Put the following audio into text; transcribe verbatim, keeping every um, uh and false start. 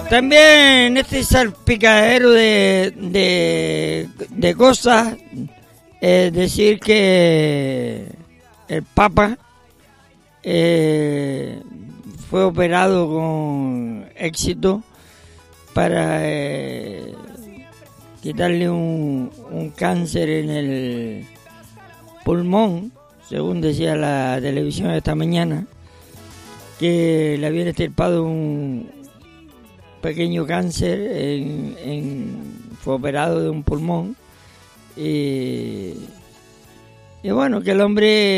También este salpicadero de, de, de cosas, es decir que el Papa eh, fue operado con éxito para eh, quitarle un, un cáncer en el pulmón, según decía la televisión esta mañana, que le habían extirpado un pequeño cáncer, en, en, fue operado de un pulmón y, y bueno, que el hombre